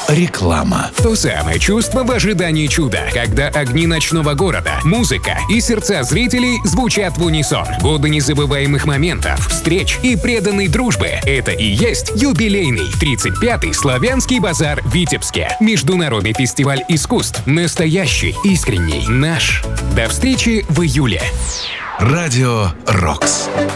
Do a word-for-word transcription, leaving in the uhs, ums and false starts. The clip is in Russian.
Реклама. То самое чувство в ожидании чуда, когда огни ночного города, музыка и сердца зрителей звучат в унисон. Годы незабываемых моментов, встреч и преданной дружбы. Это и есть юбилейный тридцать пятый Славянский базар в Витебске. Международный фестиваль искусств. Настоящий, искренний, наш. До встречи в июле. Радио «Рокс».